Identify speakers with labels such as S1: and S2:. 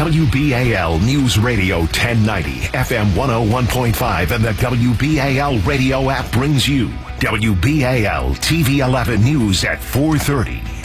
S1: WBAL News Radio 1090, FM 101.5, and the WBAL radio app brings you WBAL TV 11 News at 4:30.